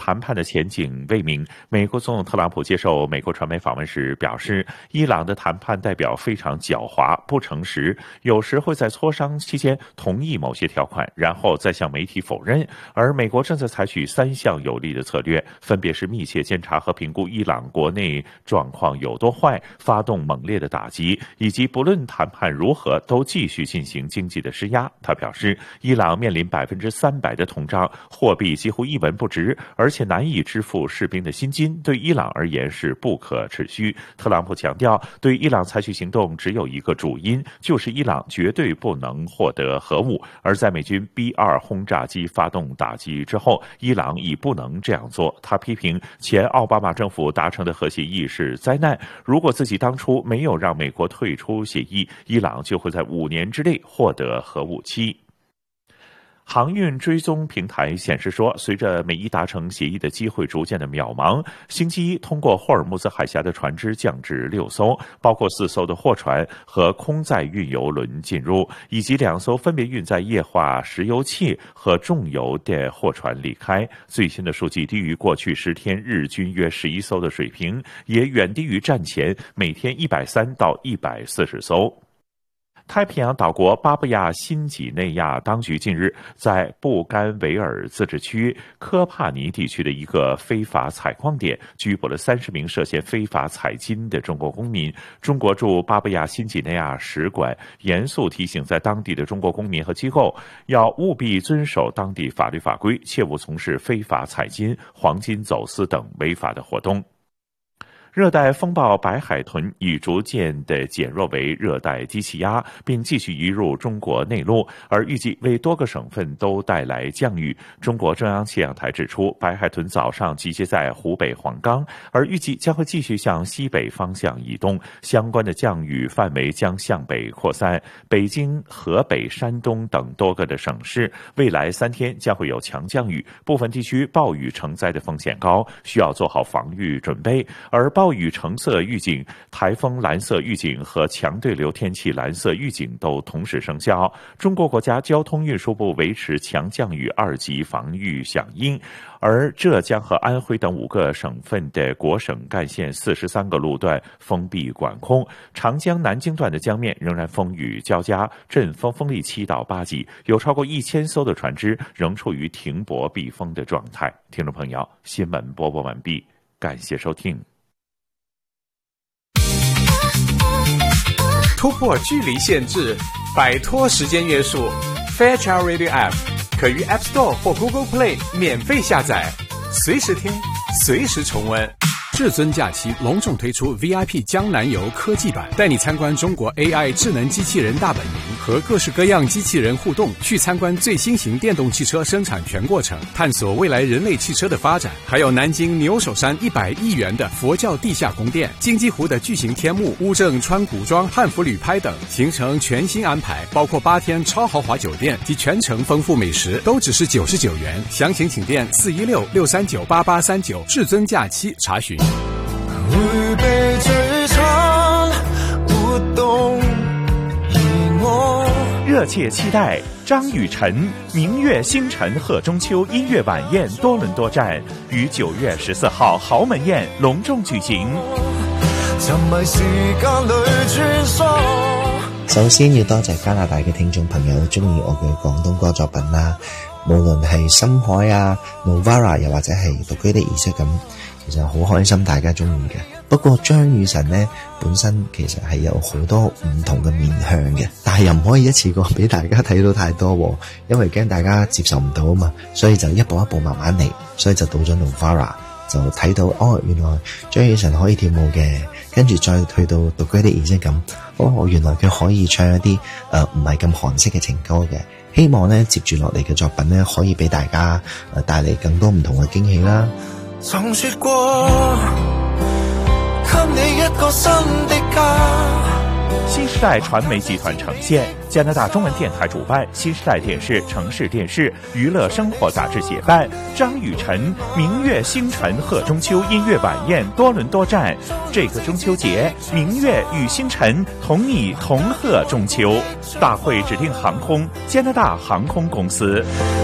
谈判的前景未明。美国总统特朗普接受美国传媒访问时表示，伊朗的谈判代表非常狡猾、不诚实，有时会在磋商期间同意某些条款，然后再向媒体否认。而美国正在采取3项有力的策略，分别是密切监察和评估伊朗国内状况有多坏，发动猛烈的打击，以及不论谈判如何都继续进行经济的施压。他表示，伊朗面临300%的通胀，货币几乎一文不值，而且难以支付士兵的薪金，对伊朗而言是不可持续。特朗普强调，对伊朗采取行动只有一个主因，就是伊朗绝对不能获得核武。而在美军 B-2 轰炸机发动打击之后，伊朗已不能这样做。他批评前奥巴马政府达成的核协议是灾难，如果自己当初没有让美国退出协议，伊朗就会在5年之内获得核武器。航运追踪平台显示说，随着美伊达成协议的机会逐渐的渺茫，星期一通过霍尔木兹海峡的船只降至6艘，包括4艘的货船和空载运油轮进入，以及2艘分别运载液化石油气和重油的货船离开。最新的数据低于过去10天日均约11艘的水平，也远低于战前每天130到140艘。太平洋岛国巴布亚新几内亚当局近日在布干维尔自治区科帕尼地区的一个非法采矿点拘捕了30名涉嫌非法采金的中国公民。中国驻巴布亚新几内亚使馆严肃提醒在当地的中国公民和机构，要务必遵守当地法律法规，切勿从事非法采金、黄金走私等违法的活动。热带风暴白海豚已逐渐的减弱为热带低气压，并继续移入中国内陆，而预计为多个省份都带来降雨。中国中央气象台指出，白海豚早上集结在湖北黄冈，而预计将会继续向西北方向移动，相关的降雨范围将向北扩散。北京、河北、山东等多个的省市未来3天将会有强降雨，部分地区暴雨成灾的风险高，需要做好防御准备。而暴雨橙色预警、台风蓝色预警和强对流天气蓝色预警都同时生效。中国国家交通运输部维持强降雨2级防御响应，而浙江和安徽等5个省份的国省干线43个路段封闭管控，长江南京段的江面仍然风雨交加，阵风风力7到8级，有超过1000艘的船只仍处于停泊避风的状态。听众朋友，新闻播报完毕，感谢收听。 突破距离限制，摆脱时间约束 Fairchild Radio App 可于 App Store 或 Google Play 免费下载，随时听，随时重温。至尊假期隆重推出 VIP 江南游科技版，带你参观中国 AI 智能机器人大本营，和各式各样机器人互动，去参观最新型电动汽车生产全过程，探索未来人类汽车的发展。还有南京牛首山100亿元的佛教地下宫殿，金鸡湖的巨型天幕，乌镇川古装汉服旅拍等，行程全新安排，包括8天超豪华酒店及全程丰富美食，都只是99元。详情请电416-639-8839，至尊假期查询。 会被摧残，无动于衷。 热切期待张雨晨明月星辰贺中秋音乐晚宴多伦多站于9月14號豪門宴隆重舉行。 首先要多謝加拿大嘅聽眾朋友中意我嘅廣東歌作品啦，無論係深海啊、Novara 又或者係獨居的儀式咁，其實好開心大家中意嘅。不過張雨晨呢本身其實係有好多唔同嘅面向嘅，但係又唔可以一次過俾大家睇到太多，因為驚大家接受唔到啊嘛，所以就一步一步慢慢嚟，所以就到咗 Novara 就睇到原來張雨晨可以跳舞嘅，跟住再去到獨居的儀式咁，原來佢可以唱一啲唔係咁韓式嘅情歌嘅。希望呢接住落嚟嘅作品呢可以俾大家帶嚟更多唔同嘅驚喜啦。 曾說過給你一個新的家。 新時代傳媒集團呈現，加拿大中文電台主辦，新時代電視、城市電視、娛樂生活雜誌協辦，張雨晨明月星辰賀中秋音樂晚宴多倫多站。這個中秋節，明月與星辰同你同賀中秋。大會指定航空加拿大航空公司。